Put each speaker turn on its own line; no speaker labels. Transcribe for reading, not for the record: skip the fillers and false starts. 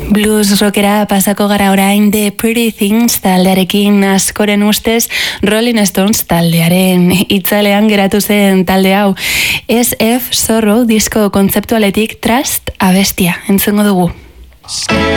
Blues rockera pasako gara orain The Pretty Things taldearekin, askoren ustez Rolling Stones taldearen itzalean geratu zen talde hau. SF Sorrow disko kontzeptualetik Trust abestia entzungo dugu.